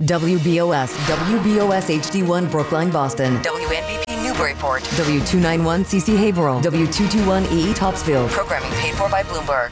WBOS HD1 Brookline, Boston. WNBP Newburyport. W291 CC Haverhill. W221 EE Topsfield. Programming paid for by Bloomberg.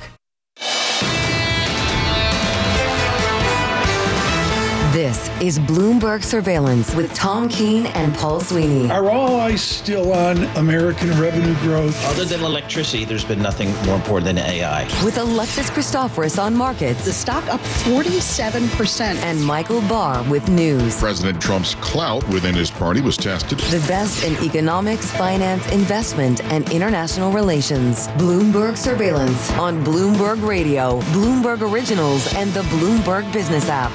This is Bloomberg Surveillance with Tom Keene and Paul Sweeney. Are all eyes still on American revenue growth? Other than electricity, there's been nothing more important than AI. With Alexis Christoforous on markets. The stock up 47%. And Michael Barr with news. President Trump's clout within his party was tested. The best in economics, finance, investment, and international relations. Bloomberg Surveillance on Bloomberg Radio, Bloomberg Originals, and the Bloomberg Business app.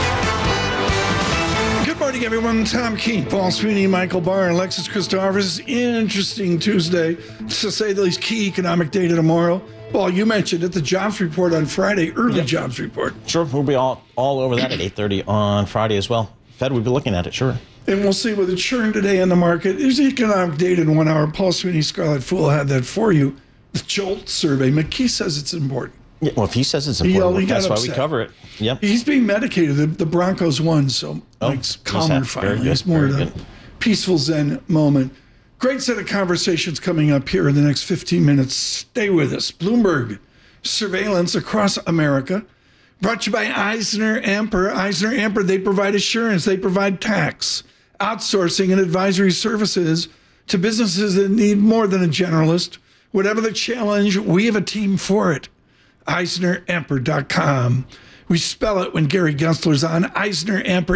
Good morning, everyone. Tom Keene, Paul Sweeney, Michael Barr, and Alexis Christoforous. Interesting Tuesday, to say the least. Key economic data tomorrow. Well, you mentioned it, the jobs report on Friday, early jobs report. Sure, we'll be all over that at 8:30 on Friday as well. Fed will be looking at it, sure. And we'll see with the churn today in the market. There's economic data in 1 hour. Paul Sweeney, Scarlet Fool had that for you. The JOLT survey. McKee says it's important. Yeah, well, if he says it's important, that's why we cover it. Yep. He's being medicated. The Broncos won, so Mike's calmer finally. It's more of a peaceful Zen moment. Great set of conversations coming up here in the next 15 minutes. Stay with us. Bloomberg Surveillance across America. Brought to you by EisnerAmper. EisnerAmper, they provide assurance. They provide tax, outsourcing, and advisory services to businesses that need more than a generalist. Whatever the challenge, we have a team for it. EisnerAmper.com. We spell it when Gary Gensler's on. EisnerAmper,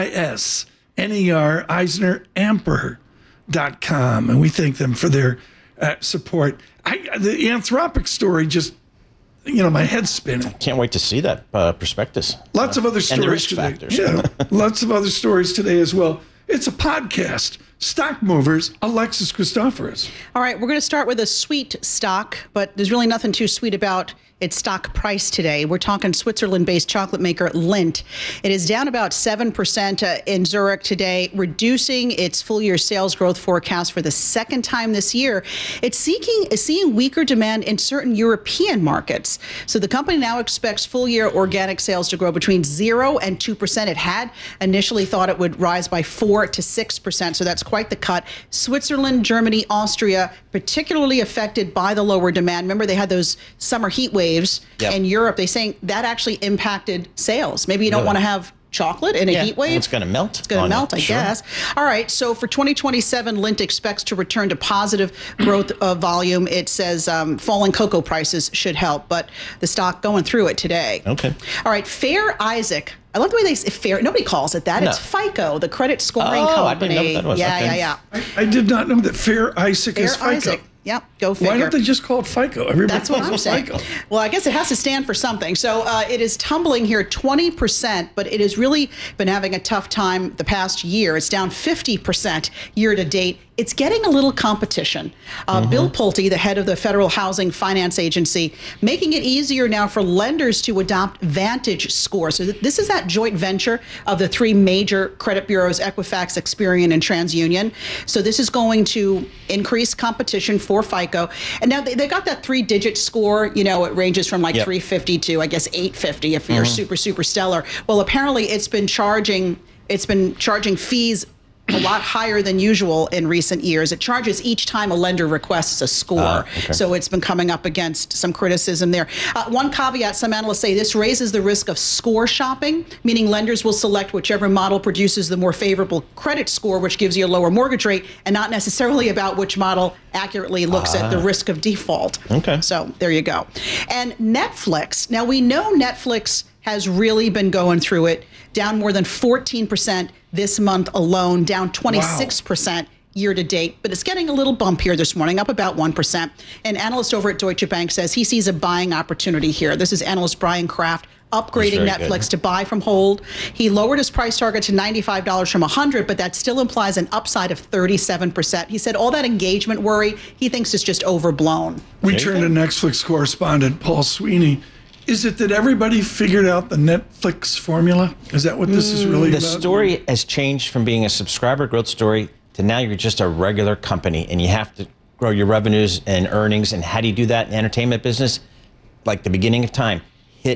EISNER, EisnerAmper.com. And we thank them for their support. The Anthropic story just, my head's spinning. Can't wait to see that prospectus. Lots of other stories and the risk today. factors. Yeah, lots of other stories today as well. It's a podcast. Stock Movers, Alexis Christoforous. All right, we're going to start with a sweet stock, but there's really nothing too sweet about its stock price today. We're talking Switzerland-based chocolate maker Lindt. It is down about 7% in Zurich today, reducing its full-year sales growth forecast for the second time this year. It's seeing weaker demand in certain European markets. So the company now expects full-year organic sales to grow between 0 and 2%. It had initially thought it would rise by 4 to 6%, so that's quite the cut. Switzerland, Germany, Austria, particularly affected by the lower demand. Remember, they had those summer heat waves in Europe. They're saying that actually impacted sales. Maybe you don't want to have chocolate in a heat wave. It's going to melt. It's going to melt, I guess. All right. So for 2027, Lindt expects to return to positive growth of volume. It says falling cocoa prices should help, but the stock going through it today. Okay. All right. Fair Isaac. I love the way they say Fair. Nobody calls it that. No. It's FICO, the credit scoring company. I didn't know what that was. Yeah. I did not know that Fair Isaac is FICO. Isaac. Yep, go figure. Why don't they just call it FICO? Everybody That's what I'm saying. FICO. Well, I guess it has to stand for something. So it is tumbling here 20%, but it has really been having a tough time the past year. It's down 50% year to date. It's getting a little competition. Bill Pulte, the head of the Federal Housing Finance Agency, making it easier now for lenders to adopt Vantage Score. So this is that joint venture of the three major credit bureaus, Equifax, Experian, and TransUnion. So this is going to increase competition for FICO. And now they got that 3-digit score. It ranges from 350 to, I guess, 850 if you're super stellar. Well, apparently it's been charging fees a lot higher than usual in recent years. It charges each time a lender requests a score. Okay. So it's been coming up against some criticism there. One caveat, some analysts say this raises the risk of score shopping, meaning lenders will select whichever model produces the more favorable credit score, which gives you a lower mortgage rate, and not necessarily about which model accurately looks at the risk of default. Okay. So there you go. And Netflix. Now we know Netflix has really been going through it, down more than 14% this month alone, down 26% year to date. But it's getting a little bump here this morning, up about 1%. An analyst over at Deutsche Bank says he sees a buying opportunity here. This is analyst Brian Kraft upgrading Netflix to buy from hold. He lowered his price target to $95 from $100, but that still implies an upside of 37%. He said all that engagement worry, he thinks is just overblown. We turn to Netflix correspondent Paul Sweeney. Is it that everybody figured out the Netflix formula? Is that what this is really about? The story has changed from being a subscriber growth story to now you're just a regular company and you have to grow your revenues and earnings. And how do you do that in the entertainment business? Like the beginning of time, hit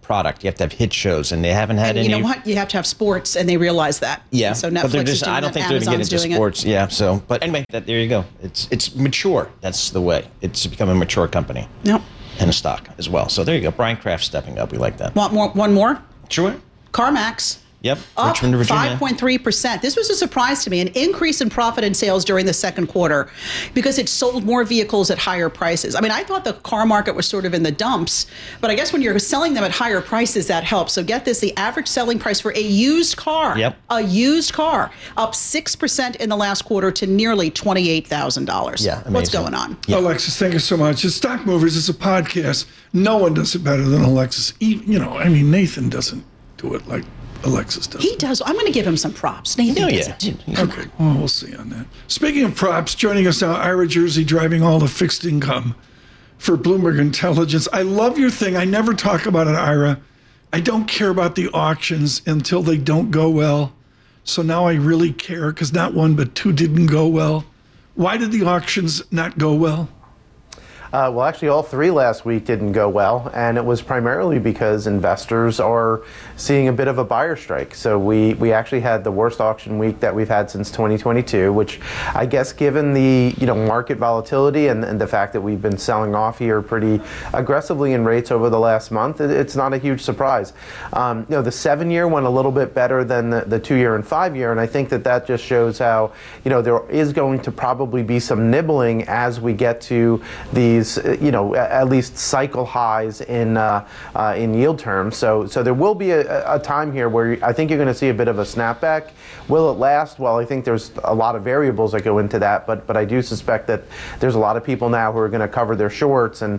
product. You have to have hit shows, and they haven't had And any. you know what? You have to have sports, and they realize that. Yeah, And so but they're Netflix is just, doing I don't it, think they're going to Amazon's get into doing sports. Yeah, so, but anyway, there you go. It's mature. That's the way. It's become a mature company. Yep. And a stock as well. So there you go. Brian Kraft stepping up. We like that. Want more? One more? Sure. CarMax. Yep. Up Richmond, Virginia. 5.3%. This was a surprise to me, an increase in profit and sales during the second quarter because it sold more vehicles at higher prices. I mean, I thought the car market was sort of in the dumps, but I guess when you're selling them at higher prices, that helps. So get this, the average selling price for a used car, a used car, up 6% in the last quarter to nearly $28,000. Yeah, amazing. What's going on? Yeah. Alexis, thank you so much. It's Stock Movers. It's a podcast. No one does it better than Alexis. Nathan doesn't do it like Alexis does. He does. I'm going to give him some props. Nathan does it. Okay, well, we'll see on that. Speaking of props, joining us now, Ira Jersey, driving all the fixed income for Bloomberg Intelligence. I love your thing. I never talk about it, Ira. I don't care about the auctions until they don't go well. So now I really care because not one but two didn't go well. Why did the auctions not go well? Well, actually, all three last week didn't go well, and it was primarily because investors are seeing a bit of a buyer strike. So we actually had the worst auction week that we've had since 2022, which I guess given the market volatility and the fact that we've been selling off here pretty aggressively in rates over the last month, it's not a huge surprise. The 7-year went a little bit better than the 2-year and 5-year, and I think that just shows how there is going to probably be some nibbling as we get to these at least cycle highs in yield terms. So there will be a time here where I think you're going to see a bit of a snapback. Will it last? Well, I think there's a lot of variables that go into that, but I do suspect that there's a lot of people now who are going to cover their shorts, and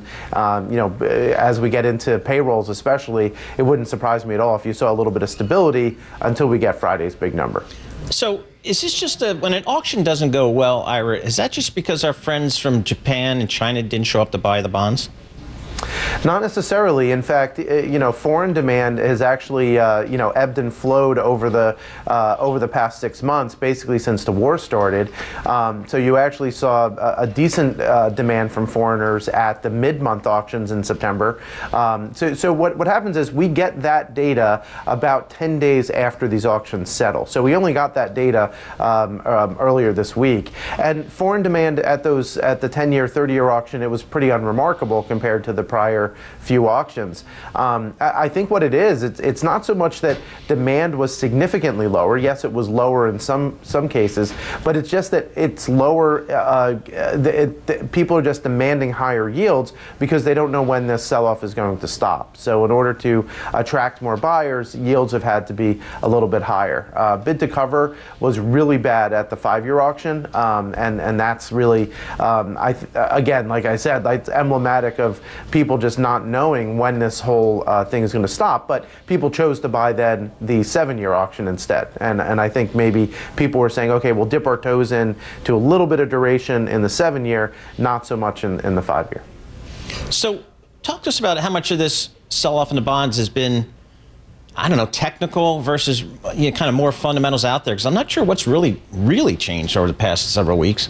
as we get into payrolls especially, it wouldn't surprise me at all if you saw a little bit of stability until we get Friday's big number. So is this just when an auction doesn't go well, Ira, is that just because our friends from Japan and China didn't show up to buy the bonds? Not necessarily. In fact, foreign demand has actually, ebbed and flowed over the past 6 months, basically since the war started. So you actually saw a decent demand from foreigners at the mid-month auctions in September. So what happens is we get that data about 10 days after these auctions settle. So we only got that data earlier this week. And foreign demand at the 10-year, 30-year auction, it was pretty unremarkable compared to the prior few auctions. I think what it is, it's not so much that demand was significantly lower. Yes, it was lower in some cases, but it's just that it's lower. People are just demanding higher yields because they don't know when this sell-off is going to stop. So in order to attract more buyers, yields have had to be a little bit higher. Bid to cover was really bad at the 5-year auction, and that's really, again, like I said, it's emblematic of people just not knowing when this whole thing is going to stop, but people chose to buy then the 7-year auction instead. And I think maybe people were saying, okay, we'll dip our toes in to a little bit of duration in the 7-year, not so much in the 5-year. So talk to us about how much of this sell-off in the bonds has been, I don't know, technical versus kind of more fundamentals out there, because I'm not sure what's really changed over the past several weeks.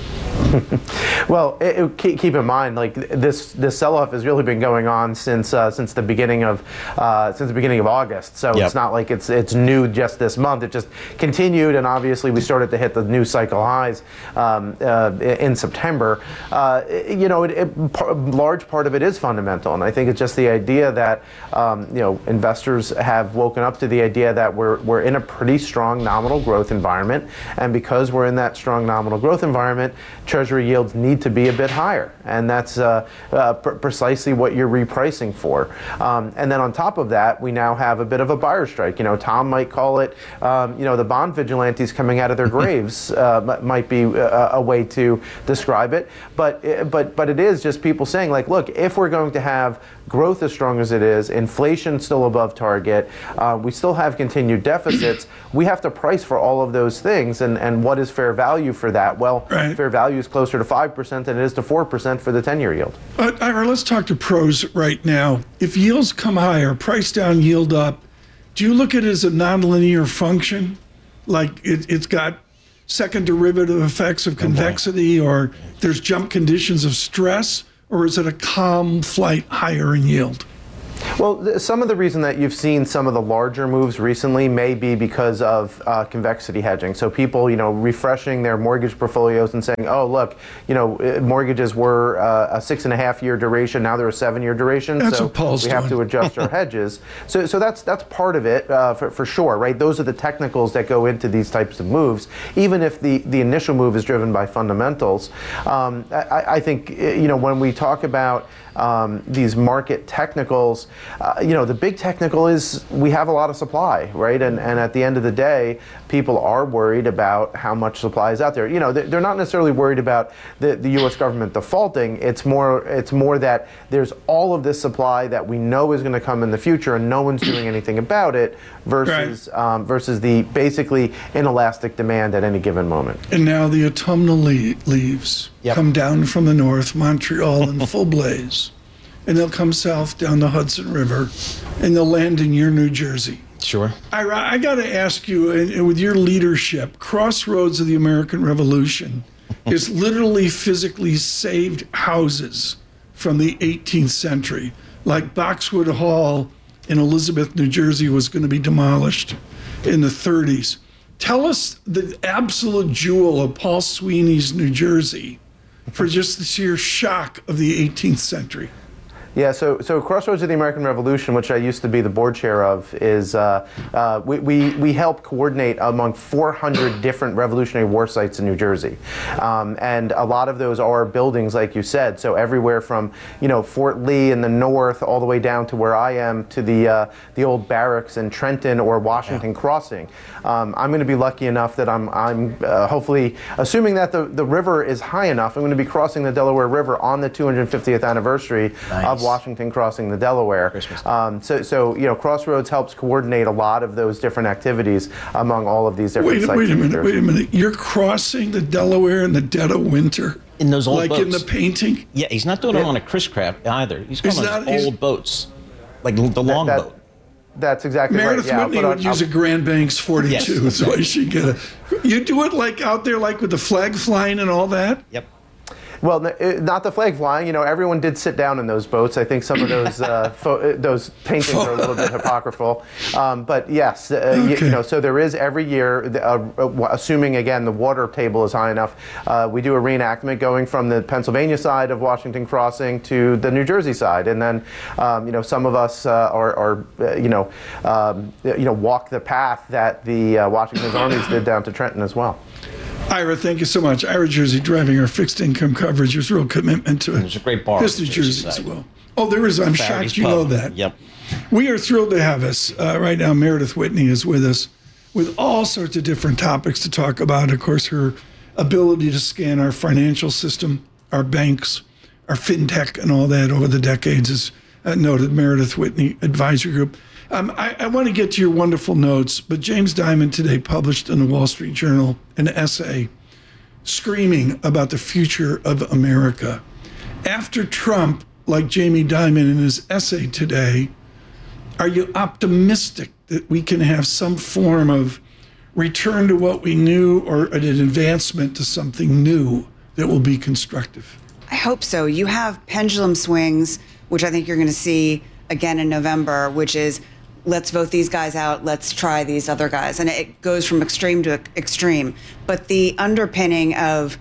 Well, keep in mind, like this sell-off has really been going on since the beginning of August. So It's not like it's new just this month. It just continued, and obviously we started to hit the new cycle highs in September. Large part of it is fundamental, and I think it's just the idea that investors have woken up to the idea that we're in a pretty strong nominal growth environment, and because we're in that strong nominal growth environment, Treasury yields need to be a bit higher, and that's precisely what you're repricing for. And then on top of that, we now have a bit of a buyer strike. Tom might call it, the bond vigilantes coming out of their graves might be a way to describe it. But it is just people saying, like, look, if we're going to have growth as strong as it is, inflation still above target, we still have continued deficits, we have to price for all of those things. And what is fair value for that? Well, right. Fair value is closer to 5% than it is to 4% for the 10-year yield. Ira, let's talk to pros right now. If yields come higher, price down, yield up, do you look at it as a nonlinear function? Like it's got second derivative effects of convexity, or there's jump conditions of stress? Or is it a calm flight higher in yield? Well, some of the reason that you've seen some of the larger moves recently may be because of convexity hedging. So people, refreshing their mortgage portfolios and saying, oh, look, mortgages were a 6.5-year duration. Now they're a 7-year duration. That's so what Paul's we have to adjust our hedges. So that's part of it for sure, right? Those are the technicals that go into these types of moves. Even if the initial move is driven by fundamentals, I think, when we talk about these market technicals, the big technical is we have a lot of supply, right? And at the end of the day, people are worried about how much supply is out there. They're not necessarily worried about the U.S. government defaulting. It's more that there's all of this supply that we know is going to come in the future, and no one's doing anything about it, versus versus the basically inelastic demand at any given moment. And now the autumnal leaves come down from the north, Montreal in full blaze, and they'll come south down the Hudson River, and they'll land in your New Jersey. Sure. Ira, I got to ask you, and with your leadership, crossroads of the American Revolution is literally physically saved houses from the 18th century, like Boxwood Hall in Elizabeth, New Jersey, was going to be demolished in the 30s. Tell us the absolute jewel of Paul Sweeney's New Jersey for just the sheer shock of the 18th century. Yeah, so Crossroads of the American Revolution, which I used to be the board chair of, is we help coordinate among 400 different Revolutionary War sites in New Jersey, and a lot of those are buildings, like you said. So everywhere from Fort Lee in the north, all the way down to where I am, to the old barracks in Trenton or Washington Crossing. I'm going to be lucky enough that I'm hopefully, assuming that the river is high enough, I'm going to be crossing the Delaware River on the 250th anniversary of Washington crossing the Delaware. So Crossroads helps coordinate a lot of those different activities among all of these different sites. Wait a minute. You're crossing the Delaware in the dead of winter? In those old boats. Like in the painting? Yeah, he's not doing it on a Chris craft either. He's going on those old boats, like the longboat. That's exactly Meredith right. Whitney would use a Grand Banks 42. Yes, That's why she get it. You do it like out there, like with the flag flying and all that? Yep. Well, not the flag flying. Everyone did sit down in those boats. I think some of those those paintings are a little bit apocryphal. But yes, so there is every year, assuming again the water table is high enough, we do a reenactment going from the Pennsylvania side of Washington Crossing to the New Jersey side, and then some of us walk the path that the Washington's armies did down to Trenton as well. Ira, thank you so much. Ira Jersey driving our fixed income coverage. There's real commitment to it. There's a great bar. This New Jersey as well. Oh, there is. I'm shocked you know that. Yep. We are thrilled to have us. Right now, Meredith Whitney is with us with all sorts of different topics to talk about. Of course, her ability to scan our financial system, our banks, our fintech, and all that over the decades is noted. Meredith Whitney Advisory Group. I want to get to your wonderful notes, but James Dimon today published in the Wall Street Journal an essay screaming about the future of America. After Trump, like Jamie Dimon in his essay today, are you optimistic that we can have some form of return to what we knew, or an advancement to something new that will be constructive? I hope so. You have pendulum swings, which I think you're going to see again in November, which is let's vote these guys out, let's try these other guys. And it goes from extreme to extreme. But the underpinning of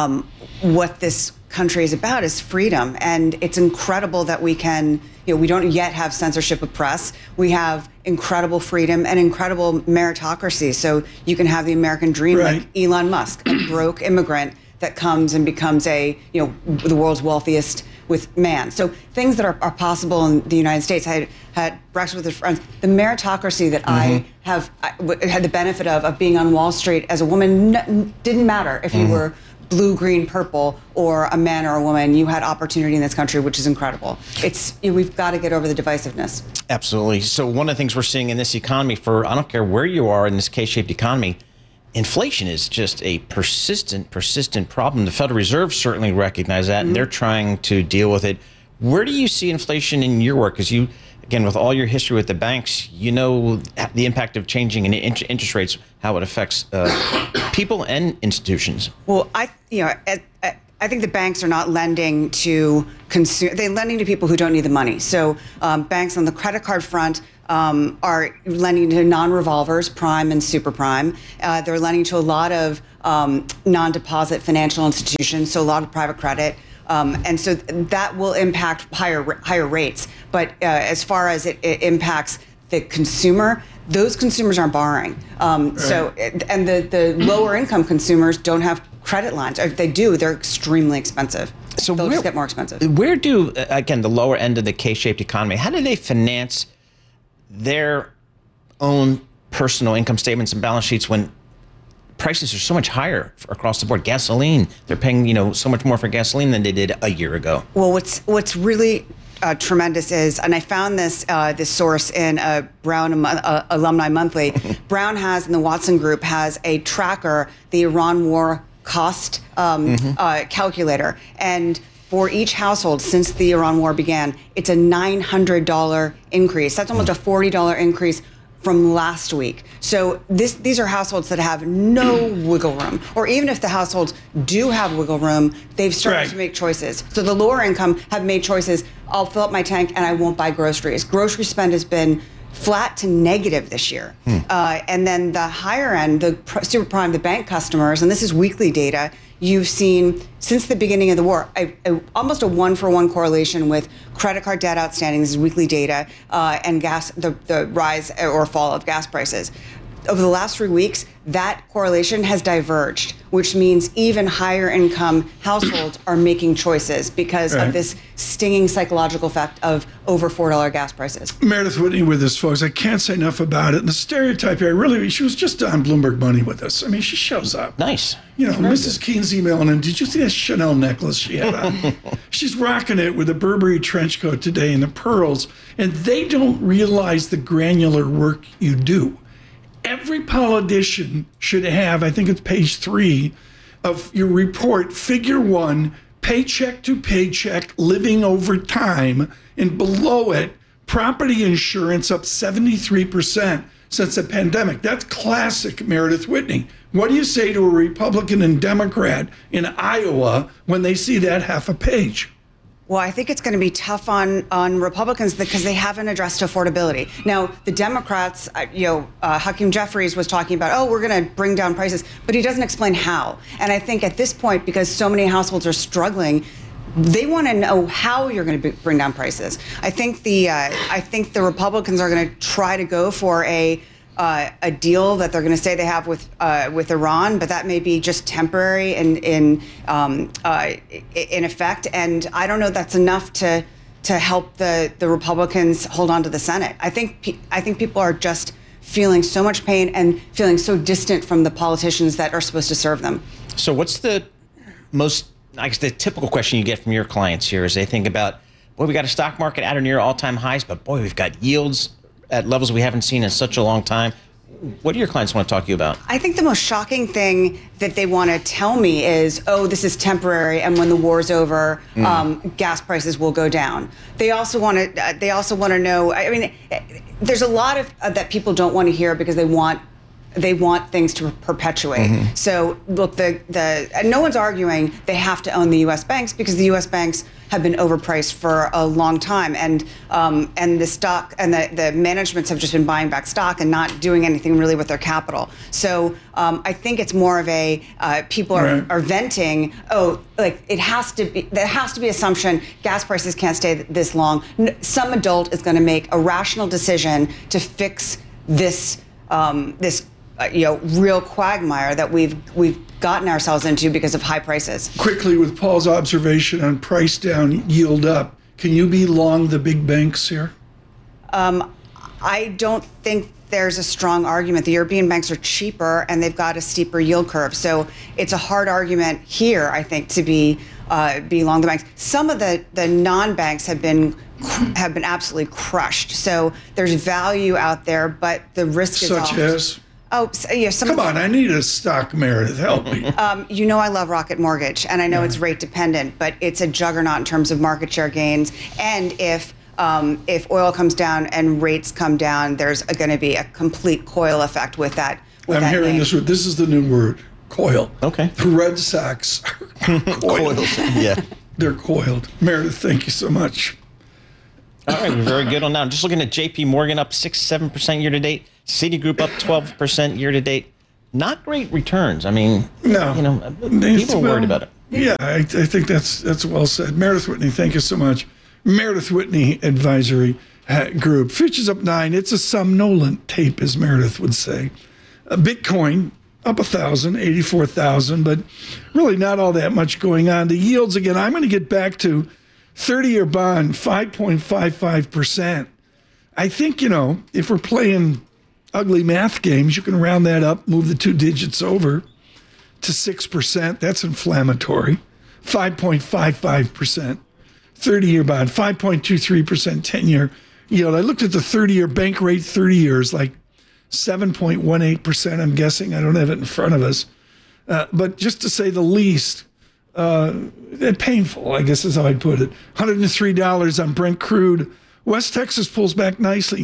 what this country is about is freedom. And it's incredible that we can, we don't yet have censorship of press. We have incredible freedom and incredible meritocracy. So you can have the American dream, right, like Elon Musk, a broke immigrant that comes and becomes the world's wealthiest with man. So things that are possible in the United States. I had breakfast with friends. The meritocracy that I had the benefit of being on Wall Street as a woman didn't matter if you were blue, green, purple, or a man or a woman. You had opportunity in this country, which is incredible. We've got to get over the divisiveness. Absolutely. So one of the things we're seeing in this economy, I don't care where you are in this K-shaped economy, inflation is just a persistent problem. The Federal Reserve certainly recognizes that, and they're trying to deal with it. Where do you see inflation in your work? Because you, again, with all your history with the banks, you know the impact of changing in interest rates, how it affects people and institutions. Well, I think the banks are not lending to they're lending to people who don't need the money. So banks on the credit card front are lending to non-revolvers, prime and super prime. They're lending to a lot of non-deposit financial institutions, so a lot of private credit. And so that will impact higher rates. But as far as it impacts the consumer, those consumers aren't borrowing. So, and the lower income consumers don't have credit lines. If they do, they're extremely expensive. So they'll just get more expensive. Where do, again, the lower end of the K-shaped economy, how do they finance their own personal income statements and balance sheets when prices are so much higher across the board? Gasoline, they're paying, so much more for gasoline than they did a year ago. Well, what's really tremendous is, and I found this source in Brown Alumni Monthly. Brown has, and the Watson Group has a tracker, the Iran War cost calculator, and for each household since the Iran War began, it's a $900 increase. That's almost a $40 increase from last week. So these are households that have no wiggle room, or even if the households do have wiggle room, they've started to make choices. So the lower income have made choices. I'll fill up my tank and I won't buy groceries. Grocery spend has been flat to negative this year. And then the higher end, the super prime, the bank customers, and this is weekly data, you've seen since the beginning of the war, almost a 1-for-1 correlation with credit card debt outstanding, this is weekly data, and the rise or fall of gas prices. Over the last 3 weeks, that correlation has diverged, which means even higher income households are making choices because of this stinging psychological effect of over $4 gas prices. Meredith Whitney with us, folks. I can't say enough about it. And the stereotype here, she was just on Bloomberg Money with us. I mean, she shows up. Nice. Mrs. Keene's emailing in. Did you see that Chanel necklace she had on? She's rocking it with a Burberry trench coat today and the pearls. And they don't realize the granular work you do. Every politician should have, I think it's page 3 of your report, figure 1, paycheck to paycheck, living over time, and below it, property insurance up 73% since the pandemic. That's classic Meredith Whitney. What do you say to a Republican and Democrat in Iowa when they see that half a page? Well, I think it's going to be tough on Republicans because they haven't addressed affordability. Now, the Democrats, Hakeem Jeffries was talking about, we're going to bring down prices, but he doesn't explain how. And I think at this point, because so many households are struggling, they want to know how you're going to bring down prices. I think the Republicans are going to try to go for a deal that they're going to say they have with Iran, but that may be just temporary in effect. And I don't know that's enough to help the Republicans hold on to the Senate. I think people are just feeling so much pain and feeling so distant from the politicians that are supposed to serve them. So what's the the typical question you get from your clients here is they think about, we got a stock market at or near all-time highs, but boy, we've got yields at levels we haven't seen in such a long time. What do your clients want to talk to you about? I think the most shocking thing that they want to tell me is, this is temporary, and when the war's over, gas prices will go down. They also want to know. I mean, there's a lot of that people don't want to hear because they want things to perpetuate. So look, and no one's arguing they have to own the U.S. banks because the U.S. banks have been overpriced for a long time, and the stock and the managements have just been buying back stock and not doing anything really with their capital. So I think it's more of a people are venting. There has to be assumption gas prices can't stay this long. Some adult is going to make a rational decision to fix this real quagmire that we've gotten ourselves into because of high prices. Quickly, with Paul's observation on price down, yield up, can you be long the big banks here? I don't think there's a strong argument. The European banks are cheaper and they've got a steeper yield curve. So it's a hard argument here, I think, to be long the banks. Some of the non-banks have been absolutely crushed. So there's value out there, but the risk is such as. Come on, I need a stock, Meredith. Help me. I love Rocket Mortgage, and I know it's rate dependent, but it's a juggernaut in terms of market share gains. And if oil comes down and rates come down, there's going to be a complete coil effect with that. I'm hearing this word. This is the new word: coil. Okay. The Red Sox are coiled. Yeah. They're coiled. Meredith, thank you so much. All right, we're very good on that. I'm just looking at JP Morgan up 6-7% year to date. Citigroup up 12% year to date. Not great returns. I mean, no. People are worried about it. Yeah, I think that's well said. Meredith Whitney, thank you so much. Meredith Whitney Advisory Group. Fitch is up 9. It's a somnolent tape, as Meredith would say. Bitcoin up 1,000, 84,000, but really not all that much going on. The yields, again, I'm going to get back to 30-year bond, 5.55%. I think, if we're playing ugly math games, you can round that up, move the 2 digits over to 6%. That's inflammatory. 5.55%. 30-year bond, 5.23% 10-year yield. I looked at the 30-year bank rate, 30 years, like 7.18%, I'm guessing. I don't have it in front of us. But just to say the least, painful, I guess is how I'd put it. $103 on Brent crude. West Texas pulls back nicely,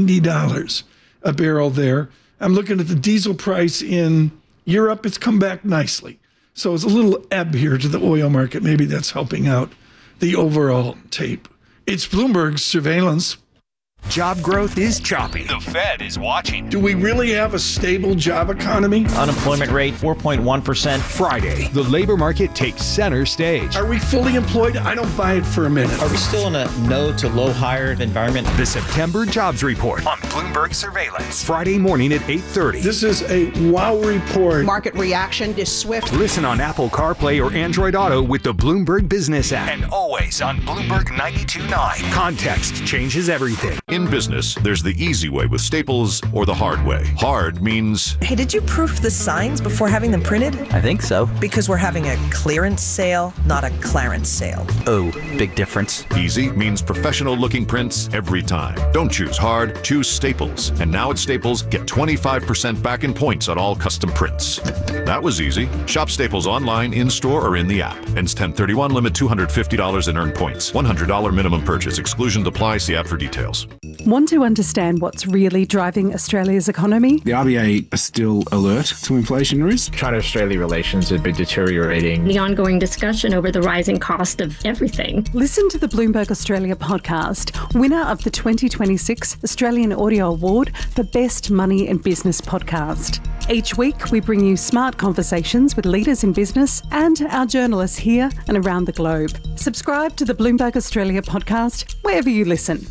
$90 a barrel there. I'm looking at the diesel price in Europe. It's come back nicely. So it's a little ebb here to the oil market. Maybe that's helping out the overall tape. It's Bloomberg Surveillance. Job growth is choppy. The Fed is watching. Do we really have a stable job economy? Unemployment rate, 4.1%. Friday, the labor market takes center stage. Are we fully employed? I don't buy it for a minute. Are we still in a no to low hired environment? The September Jobs Report on Bloomberg Surveillance. Friday morning at 8:30. This is a wow report. Market reaction is swift. Listen on Apple CarPlay or Android Auto with the Bloomberg Business app. And always on Bloomberg 92.9. Context changes everything. In business, there's the easy way with Staples or the hard way. Hard means... Hey, did you proof the signs before having them printed? I think so. Because we're having a clearance sale, not a clarence sale. Oh, big difference. Easy means professional-looking prints every time. Don't choose hard, choose Staples. And now at Staples, get 25% back in points on all custom prints. That was easy. Shop Staples online, in-store, or in the app. Ends 10/31, limit $250 in earned points. $100 minimum purchase. Exclusions apply. See app for details. Want to understand what's really driving Australia's economy? The RBA are still alert to inflation risk. China-Australia relations have been deteriorating. The ongoing discussion over the rising cost of everything. Listen to the Bloomberg Australia podcast, winner of the 2026 Australian Audio Award for Best Money and Business Podcast. Each week, we bring you smart conversations with leaders in business and our journalists here and around the globe. Subscribe to the Bloomberg Australia podcast wherever you listen.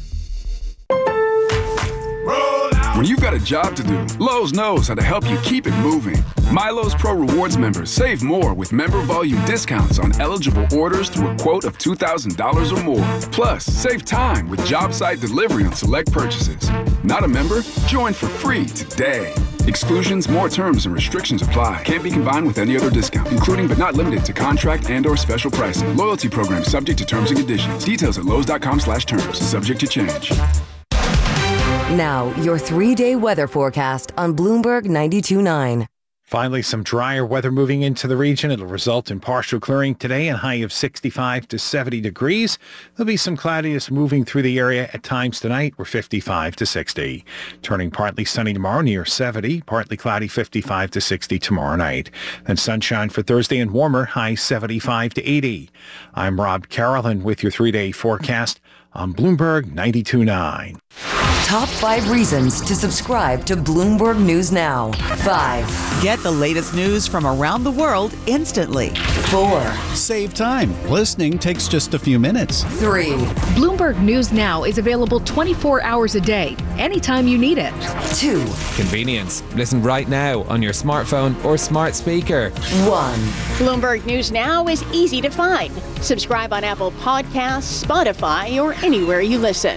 When you've got a job to do, Lowe's knows how to help you keep it moving. MyLowe's Pro Rewards members save more with member volume discounts on eligible orders through a quote of $2,000 or more. Plus, save time with job site delivery on select purchases. Not a member? Join for free today. Exclusions, more terms, and restrictions apply. Can't be combined with any other discount, including but not limited to contract and/or special pricing. Loyalty program subject to terms and conditions. Details at lowes.com/terms. Subject to change. Now, your 3-day weather forecast on Bloomberg 92.9. Finally, some drier weather moving into the region. It'll result in partial clearing today, a high of 65 to 70 degrees. There'll be some cloudiness moving through the area at times tonight. We're 55 to 60. Turning partly sunny tomorrow near 70. Partly cloudy 55 to 60 tomorrow night. Then sunshine for Thursday and warmer, high 75 to 80. I'm Rob Carolyn with your 3-day forecast on Bloomberg 92.9. Top 5 reasons to subscribe to Bloomberg News Now. 5. Get the latest news from around the world instantly. 4. Save time. Listening takes just a few minutes. 3. Bloomberg News Now is available 24 hours a day, anytime you need it. 2. Convenience. Listen right now on your smartphone or smart speaker. 1. Bloomberg News Now is easy to find. Subscribe on Apple Podcasts, Spotify, or anywhere you listen.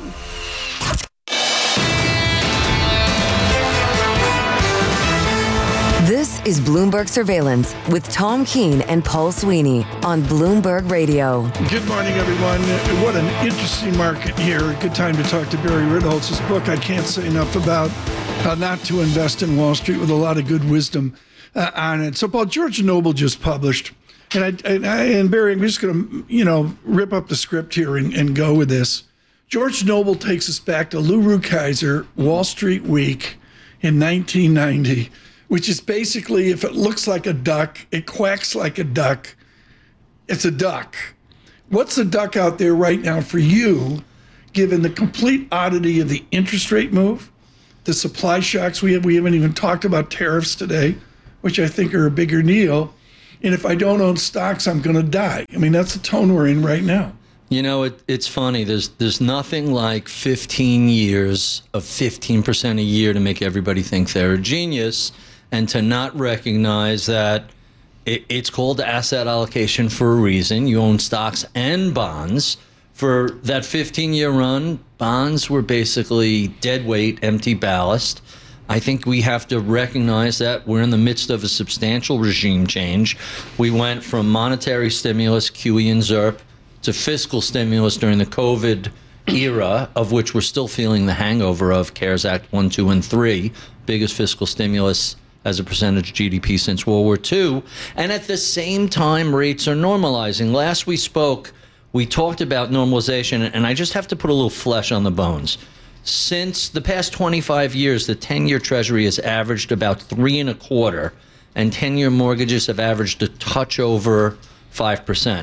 This is Bloomberg Surveillance with Tom Keene and Paul Sweeney on Bloomberg Radio. Good morning, everyone. What an interesting market here. Good time to talk to Barry Ritholtz's book. I can't say enough about how not to invest in Wall Street, with a lot of good wisdom on it. So, Paul, George Noble just published, and Barry, I'm just going to, rip up the script here and go with this. George Noble takes us back to Lou Rukeyser, Wall Street Week in 1990. which is basically if it looks like a duck, it quacks like a duck, it's a duck. What's the duck out there right now for you, given the complete oddity of the interest rate move, the supply shocks we have? We haven't even talked about tariffs today, which I think are a bigger deal. And if I don't own stocks, I'm going to die. I mean, that's the tone we're in right now. You know, it's funny. There's nothing like 15 years of 15% a year to make everybody think they're a genius, and to not recognize that it's called asset allocation for a reason. You own stocks and bonds. For that 15-year run, bonds were basically dead weight, empty ballast. I think we have to recognize that we're in the midst of a substantial regime change. We went from monetary stimulus, QE and ZIRP, to fiscal stimulus during the COVID era, of which we're still feeling the hangover of CARES Act 1, 2, and 3, biggest fiscal stimulus as a percentage of GDP since World War II. And at the same time, rates are normalizing. Last we spoke, we talked about normalization, and I just have to put a little flesh on the bones. Since the past 25 years, the 10-year Treasury has averaged about 3.25%, and 10-year mortgages have averaged a touch over 5%,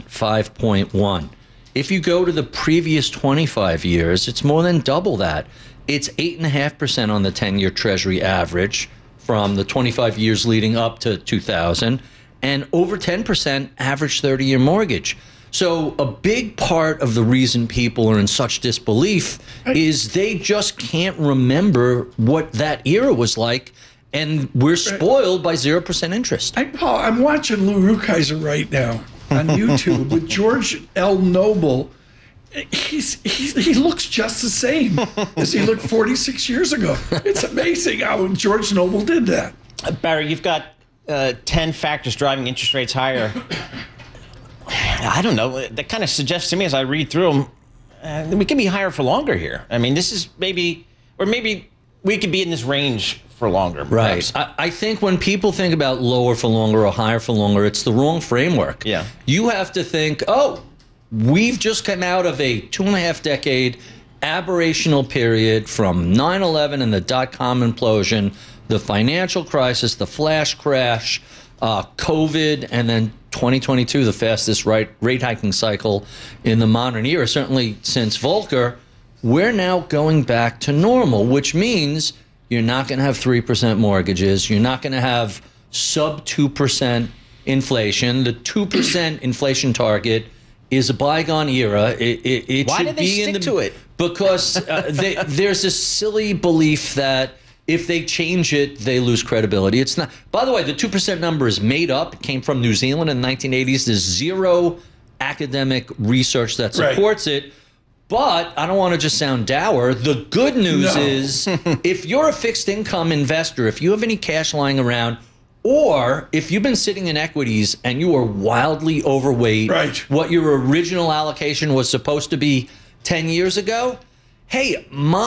5.1. If you go to the previous 25 years, it's more than double that. It's 8.5% on the 10-year Treasury average from the 25 years leading up to 2000, and over 10% average 30-year mortgage. So a big part of the reason people are in such disbelief is they just can't remember what that era was like, and we're spoiled by 0% interest. Paul, I'm watching Lou Rukeyser right now on YouTube with George L. Noble. He looks just the same as he looked 46 years ago. It's amazing how George Noble did that. Barry, you've got 10 factors driving interest rates higher. I don't know. That kind of suggests to me as I read through them, we could be higher for longer here. I mean, this is maybe we could be in this range for longer. Right. I think when people think about lower for longer or higher for longer, it's the wrong framework. Yeah. You have to think, we've just come out of a 2.5-decade aberrational period from 9/11 and the dot-com implosion, the financial crisis, the flash crash, COVID, and then 2022, the fastest rate hiking cycle in the modern era, certainly since Volcker. We're now going back to normal, which means you're not going to have 3% mortgages. You're not going to have sub 2% inflation. The 2% inflation target is a bygone era. Why did they stick to it? Because there's a silly belief that if they change it, they lose credibility. It's not. By the way, the 2% number is made up. It came from New Zealand in the 1980s. There's zero academic research that supports it. But I don't want to just sound dour. The good news is if you're a fixed income investor, if you have any cash lying around, or if you've been sitting in equities and you are wildly overweight, what your original allocation was supposed to be 10 years ago, hey,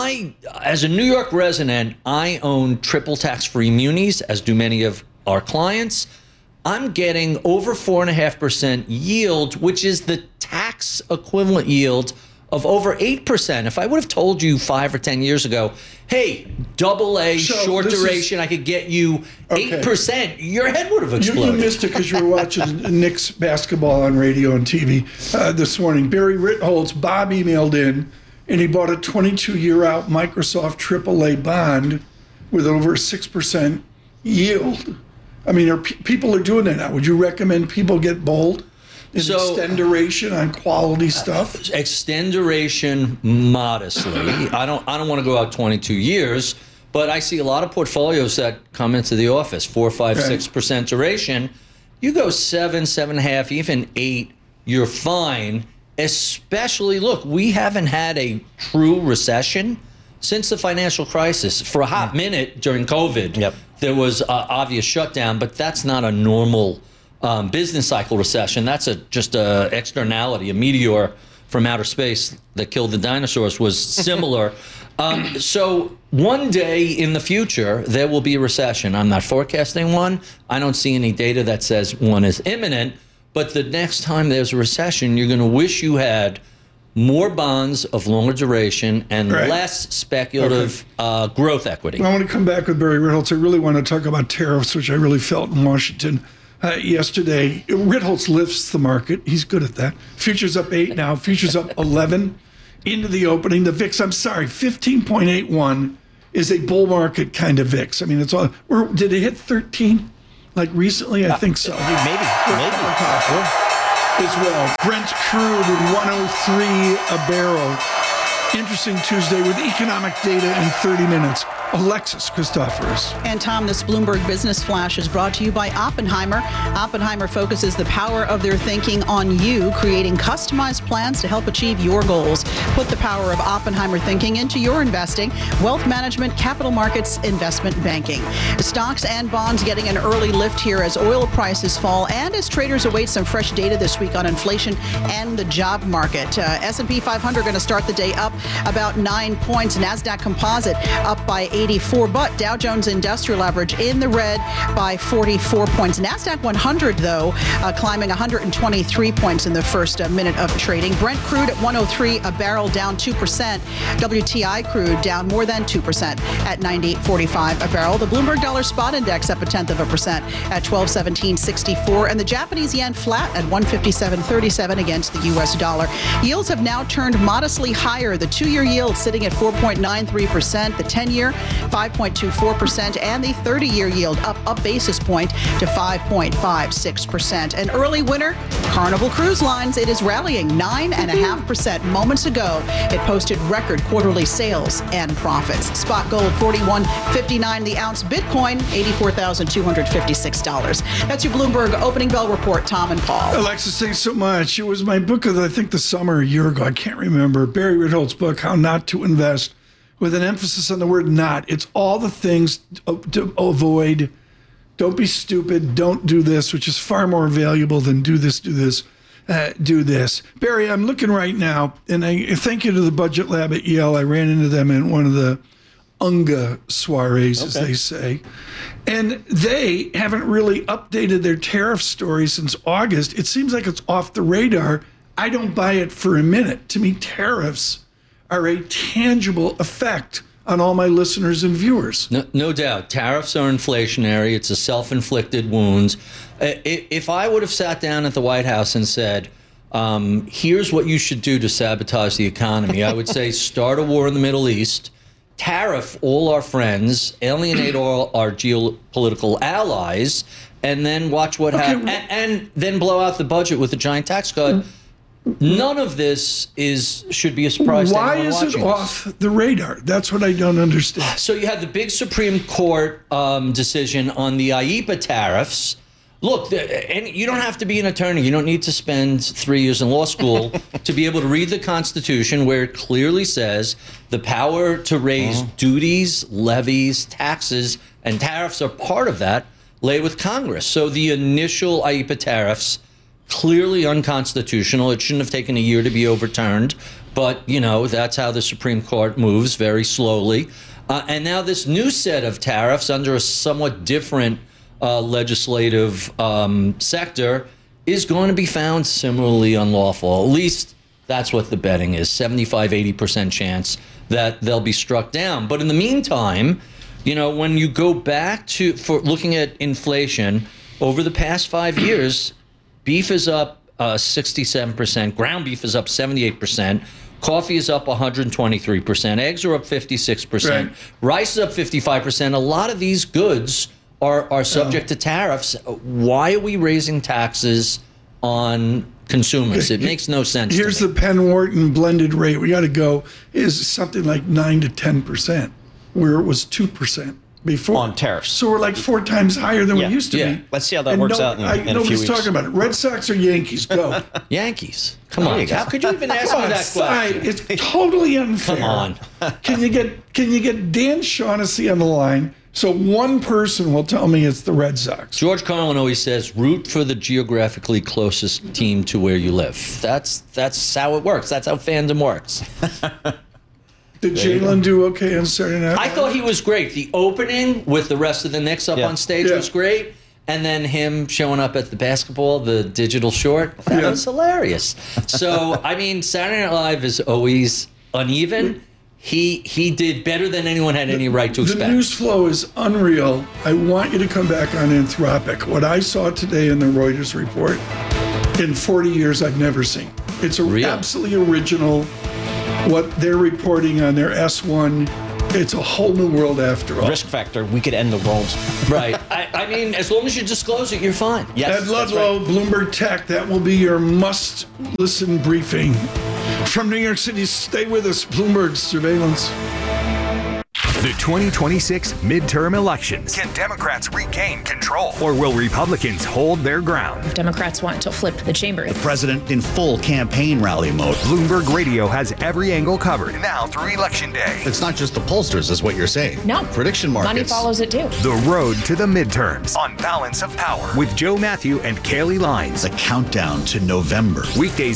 as a New York resident, I own triple tax-free munis, as do many of our clients. I'm getting over 4.5% yield, which is the tax equivalent yield of over 8%. If I would have told you 5 or 10 years ago, hey, AA, short duration, I could get you 8%, your head would have exploded. You missed it because you were watching Knicks basketball on radio and TV this morning. Barry Ritholtz, Bob emailed in, and he bought a 22-year-out Microsoft AAA bond with over 6% yield. I mean, people are doing that now. Would you recommend people get bold? Extend duration on quality stuff? Extend duration modestly. I don't want to go out 22 years, but I see a lot of portfolios that come into the office, 4, 5, 6% duration. You go 7, 7.5, even 8, you're fine. Especially, look, we haven't had a true recession since the financial crisis. For a hot minute during COVID, there was obvious shutdown, but that's not a normal business cycle recession. That's just a externality. A meteor from outer space that killed the dinosaurs was similar. So one day in the future, there will be a recession. I'm not forecasting one. I don't see any data that says one is imminent. But the next time there's a recession, you're going to wish you had more bonds of longer duration and Right. less speculative growth equity. I want to come back with Barry Ritholtz. I really want to talk about tariffs, which I really felt in Washington yesterday. Ritholtz lifts the market. He's good at that. Futures up 8 now. Futures up 11 into the opening. The VIX, 15.81 is a bull market kind of VIX. I mean, it's all. Did it hit 13? Like recently? I think so. Maybe. As well. Brent crude at 103 a barrel. Interesting Tuesday with economic data in 30 minutes. Alexis Christoforous. And Tom, this Bloomberg Business Flash is brought to you by Oppenheimer. Oppenheimer focuses the power of their thinking on you, creating customized plans to help achieve your goals. Put the power of Oppenheimer thinking into your investing, wealth management, capital markets, investment banking. Stocks and bonds getting an early lift here as oil prices fall and as traders await some fresh data this week on inflation and the job market. S&P 500 going to start the day up about 9 points. NASDAQ Composite up by 84, but Dow Jones Industrial Average in the red by 44 points. NASDAQ 100, though, climbing 123 points in the first minute of trading. Brent crude at 103 a barrel, down 2%. WTI crude down more than 2% at 90.45 a barrel. The Bloomberg Dollar Spot Index up 0.1% at 1217.64, and the Japanese yen flat at 157.37 against the U.S. dollar. Yields have now turned modestly higher. The 2-year yield sitting at 4.93%, the 10-year 5.24%, and the 30-year yield up a basis point to 5.56%. An early winner, Carnival Cruise Lines. It is rallying 9.5%. Moments ago, it posted record quarterly sales and profits. Spot gold 41.59 the ounce. Bitcoin $84,256. That's your Bloomberg opening bell report. Tom and Paul. Alexis, thanks so much. It was my book of, I think, the summer a year ago. I can't remember. Barry Ritholtz's book, How Not to Invest, with an emphasis on the word not. It's all the things to avoid. Don't be stupid. Don't do this, which is far more valuable than do this. Barry, I'm looking right now, and I thank you to the Budget Lab at Yale. I ran into them in one of the UNGA soirees, as they say. And they haven't really updated their tariff story since August. It seems like it's off the radar. I don't buy it for a minute. To me, tariffs are a tangible effect on all my listeners and viewers. No doubt. Tariffs are inflationary. It's a self-inflicted wound. If I would have sat down at the White House and said, here's what you should do to sabotage the economy, I would say start a war in the Middle East, tariff all our friends, alienate all our geopolitical allies, and then watch what happens, and then blow out the budget with a giant tax cut. None of this should be a surprise to anyone watching. Why is it off the radar? That's what I don't understand. So you had the big Supreme Court decision on the IEEPA tariffs. Look, and you don't have to be an attorney. You don't need to spend 3 years in law school to be able to read the Constitution, where it clearly says the power to raise duties, levies, taxes, and tariffs are part of that, lay with Congress. So the initial IEEPA tariffs, clearly unconstitutional. It shouldn't have taken a year to be overturned. But, you know, that's how the Supreme Court moves, very slowly. And now this new set of tariffs under a somewhat different legislative sector is going to be found similarly unlawful. At least that's what the betting is, 75-80% chance that they'll be struck down. But in the meantime, you know, when you go back for looking at inflation over the past 5 years, beef is up 67%, ground beef is up 78%, coffee is up 123%, eggs are up 56%, right. Rice is up 55%. A lot of these goods are subject to tariffs. Why are we raising taxes on consumers? It makes no sense. Here's the Penn Wharton blended rate. We got to go is something like 9 to 10%, where it was 2%. Before. On tariffs. So we're like 4 times higher than we used to be. Let's see how that works out in a few weeks. Nobody's talking about it. Red Sox or Yankees? Go. Yankees. Come on. How could you even ask me that question? It's totally unfair. Come on. Can you get Dan Shaughnessy on the line so one person will tell me it's the Red Sox? George Carlin always says, root for the geographically closest team to where you live. That's how it works. That's how fandom works. Did Jalen do okay on Saturday night? I thought he was great. The opening with the rest of the Knicks up on stage was great. and then him showing up at the basketball, the digital short. That was hilarious. So, I mean, Saturday Night Live is always uneven. He did better than anyone had any right to expect. The news flow is unreal. I want you to come back on Anthropic. What I saw today in the Reuters report, in 40 years I've never seen. It's absolutely original. What they're reporting on their S1, it's a whole new world after all. Risk factor, we could end the world. Right. I mean, as long as you disclose it, you're fine. Yes, Ed Ludlow, Bloomberg Tech, that will be your must-listen briefing. From New York City, stay with us, Bloomberg Surveillance. The 2026 midterm elections. Can Democrats regain control? Or will Republicans hold their ground? Democrats want to flip the chamber. The president in full campaign rally mode. Bloomberg Radio has every angle covered now through Election Day. It's not just the pollsters, is what you're saying. No. Prediction markets. Money follows it too. The road to the midterms on Balance of Power with Joe Matthew and Kaylee Lines. The countdown to November. Weekdays